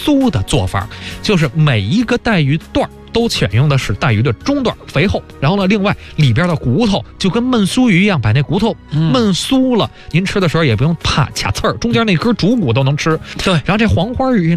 酥的做法，就是每一个带鱼段都选用的是带鱼的中段，肥厚。然后呢，另外里边的骨头就跟焖酥鱼一样，把那骨头焖酥了，您吃的时候也不用怕卡刺儿，中间那根主骨都能吃。 对， 然后这黄花鱼呢？